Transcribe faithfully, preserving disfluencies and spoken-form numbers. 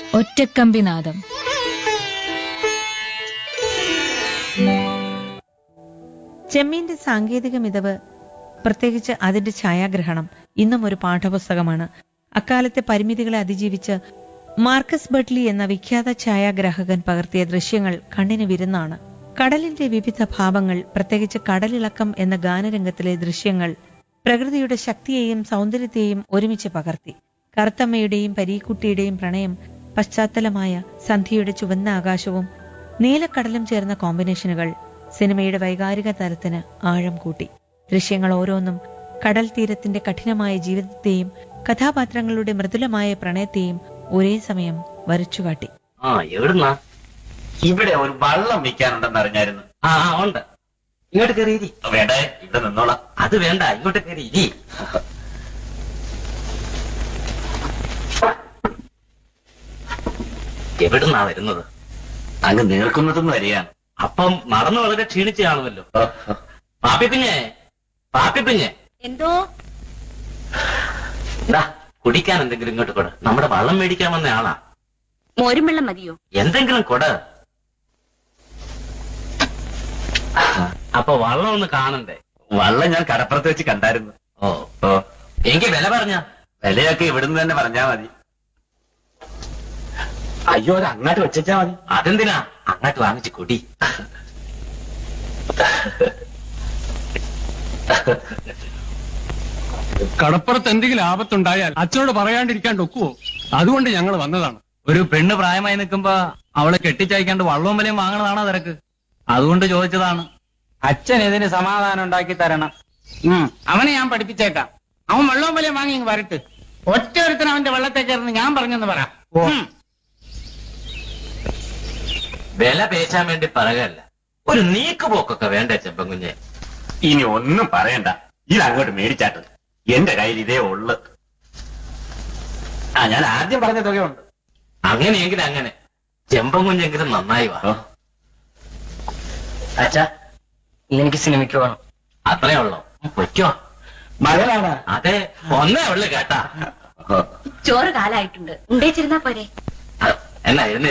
ഒറ്റക്കമ്പിനാദം. ചെമ്മീന്റെ സാങ്കേതിക മികവ്, പ്രത്യേകിച്ച് അതിന്റെ ഛായാഗ്രഹണം, ഇന്നും ഒരു പാഠപുസ്തകമാണ്. അക്കാലത്തെ പരിമിതികളെ അതിജീവിച്ച് മാർക്കസ് ബട്ട്ലി എന്ന വിഖ്യാത ഛായാഗ്രാഹകൻ പകർത്തിയ ദൃശ്യങ്ങൾ കണ്ണിന് വിരുന്നാണ്. കടലിന്റെ വിവിധ ഭാവങ്ങൾ, പ്രത്യേകിച്ച് കടലിളക്കം എന്ന ഗാനരംഗത്തിലെ ദൃശ്യങ്ങൾ പ്രകൃതിയുടെ ശക്തിയെയും സൗന്ദര്യത്തെയും ഒരുമിച്ച് പകർത്തി. കറുത്തമ്മയുടെയും പരീക്കുട്ടിയുടെയും പ്രണയം പശ്ചാത്തലമായ സന്ധ്യയുടെ ചുവന്ന ആകാശവും നീലക്കടലും ചേർന്ന കോമ്പിനേഷനുകൾ സിനിമയുടെ വൈകാരിക തലത്തിന് ആഴം കൂട്ടി. ദൃശ്യങ്ങൾ ഓരോന്നും കടൽ തീരത്തിന്റെ കഠിനമായ ജീവിതത്തെയും കഥാപാത്രങ്ങളുടെ മൃദുലമായ പ്രണയത്തെയും ഒരേ സമയം വരച്ചുകാട്ടി. ആ എവിടുന്നാ? ഇവിടെ ഒരു വള്ളം വിൽക്കാനുണ്ടെന്ന് അറിഞ്ഞായിരുന്നു. ആ ആ ഉണ്ട്. ഇങ്ങോട്ട് കയറി ഇരി. വേണ്ടേ, ഇവിടെ നിന്നോളാം. അത് വേണ്ട, ഇങ്ങോട്ട് കയറി ഇരി. എവിടുന്നാ വരുന്നത്? അങ്ങ് നീർക്കുന്നതെന്ന് വരികയാണ്. അപ്പം നടന്നു വളരെ ക്ഷീണിച്ചു കാണുമല്ലോ. പാപ്പിപ്പിഞ്ഞേ, പാപ്പിപ്പിഞ്ഞേ, എന്തോ എന്താ കുടിക്കാൻ എന്തെങ്കിലും ഇങ്ങോട്ട് കൊട്. നമ്മുടെ വള്ളം മേടിക്കാൻ വന്ന ആളാ. മോരും വെള്ളം മതിയോ? എന്തെങ്കിലും കൊട്. അപ്പൊ വള്ളം ഒന്ന് കാണണ്ടേ? വള്ളം ഞാൻ കടപ്പുറത്ത് വെച്ച് കണ്ടായിരുന്നു. ഓ ഓ എനിക്ക് വില പറഞ്ഞ വിലയൊക്കെ ഇവിടുന്ന് തന്നെ പറഞ്ഞാ മതി. അയ്യോ, അത് അങ്ങോട്ട് വെച്ചാ മതി. അതെന്തിനാ? അങ്ങോട്ട് വാങ്ങിച്ച് കുടി. കടപ്പുറത്ത് എന്തെങ്കിലും ആപത്തുണ്ടായാൽ അച്ഛനോട് പറയാണ്ടിരിക്കാൻ ഒക്കുവോ? അതുകൊണ്ട് ഞങ്ങൾ വന്നതാണ്. ഒരു പെണ്ണ് പ്രായമായി നിൽക്കുമ്പോ അവളെ കെട്ടിച്ചയക്കാണ്ട് വള്ളവും വിലയും വാങ്ങണതാണോ തിരക്ക്? അതുകൊണ്ട് ചോദിച്ചതാണ്. അച്ഛൻ ഇതിന് സമാധാനം ഉണ്ടാക്കി തരണം. ഉം അവനെ ഞാൻ പഠിപ്പിച്ചേക്കാം. അവൻ വെള്ളവും വിലയും വാങ്ങി ഇങ്ങ് വരട്ട്. ഒറ്റ ഒരുത്തിന് അവന്റെ വെള്ളത്തെ കയറുന്ന ഞാൻ പറഞ്ഞെന്ന് പറ. ഉം. വില പേശാൻ വേണ്ടി പറയല്ല, ഒരു നീക്കുപോക്കൊക്കെ വേണ്ട ചെമ്പൻകുഞ്ഞെ. ഇനി ഒന്നും പറയണ്ട, ഇത് അങ്ങോട്ട് മേടിച്ചാട്ട്. എന്റെ കയ്യിൽ ഇതേ ഉള്ളു. ആ ഞാൻ ആദ്യം പറഞ്ഞ തുകയുണ്ട്. അങ്ങനെയെങ്കിലും അങ്ങനെ, ചെമ്പൻകുഞ്ഞെങ്കിലും നന്നായി വാ. അച്ഛാ, എനിക്ക് സിനിമയ്ക്ക് പോകണം. അത്രേ ഉള്ളോ? പൊയ്ക്കോ. മകനാണ്. അതെ, ഒന്നേ ഉള്ളു കേട്ടാ. ചോറ് കാലായിട്ടുണ്ട്, ഉണ്ടേച്ചിരുന്നാ പോരെ. എന്നാ എന്നെ